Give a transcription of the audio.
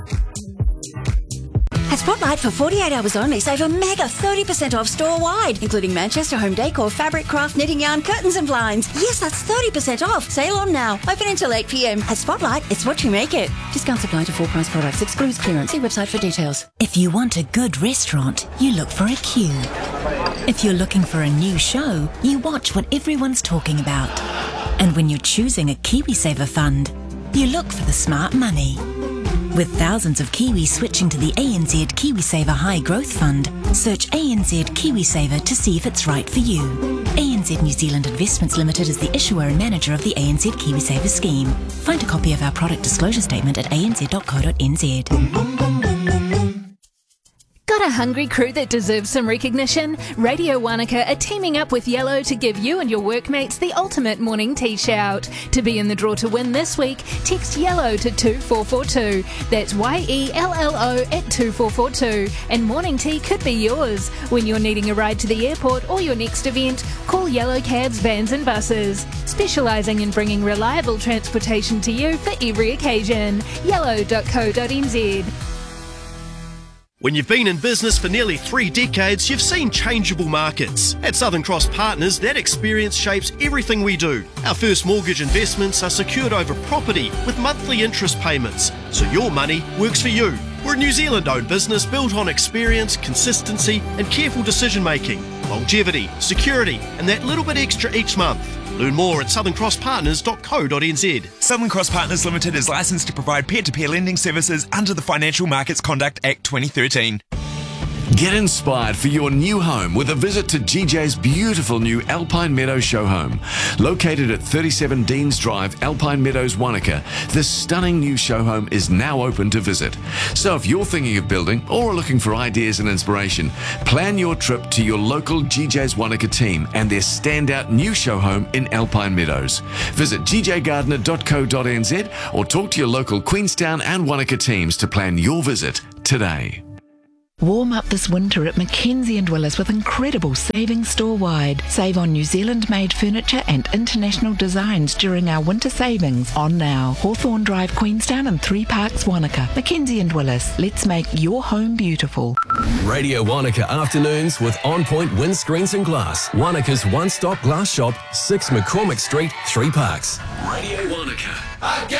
At Spotlight, for 48 hours only, save a mega 30% off store-wide, including Manchester home decor, fabric, craft, knitting yarn, curtains and blinds. Yes, that's 30% off. Sale on now. Open until 8 p.m. At Spotlight, it's what you make it. Discounts apply to full-price products. Excludes clearance. See website for details. If you want a good restaurant, you look for a queue. If you're looking for a new show, you watch what everyone's talking about. And when you're choosing a KiwiSaver fund, you look for the smart money. With thousands of Kiwis switching to the ANZ KiwiSaver High Growth Fund, search ANZ KiwiSaver to see if it's right for you. ANZ New Zealand Investments Limited is the issuer and manager of the ANZ KiwiSaver scheme. Find a copy of our product disclosure statement at anz.co.nz. Got a hungry crew that deserves some recognition? Radio Wanaka are teaming up with Yellow to give you and your workmates the ultimate morning tea shout. To be in the draw to win this week, text Yellow to 2442. That's YELLO at 2442. And morning tea could be yours. When you're needing a ride to the airport or your next event, call Yellow Cabs, Vans and Buses. Specialising in bringing reliable transportation to you for every occasion. Yellow.co.nz. When you've been in business for nearly 3 decades, you've seen changeable markets. At Southern Cross Partners, that experience shapes everything we do. Our first mortgage investments are secured over property with monthly interest payments, so your money works for you. We're a New Zealand-owned business built on experience, consistency and careful decision-making, longevity, security and that little bit extra each month. Learn more at southernCrossPartners.co.nz. Southern Cross Partners Limited is licensed to provide peer-to-peer lending services under the Financial Markets Conduct Act 2013. Get inspired for your new home with a visit to GJ's beautiful new Alpine Meadows show home. Located at 37 Deans Drive, Alpine Meadows, Wanaka, this stunning new show home is now open to visit. So if you're thinking of building or looking for ideas and inspiration, plan your trip to your local GJ's Wanaka team and their standout new show home in Alpine Meadows. Visit gjgardner.co.nz or talk to your local Queenstown and Wanaka teams to plan your visit today. Warm up this winter at Mackenzie & Willis with incredible savings store-wide. Save on New Zealand-made furniture and international designs during our winter savings. On now. Hawthorne Drive, Queenstown and 3 Parks, Wanaka. Mackenzie & Willis. Let's make your home beautiful. Radio Wanaka afternoons with On Point Windscreens and Glass. Wanaka's one-stop glass shop, 6 McCormick Street, 3 Parks. Radio Wanaka.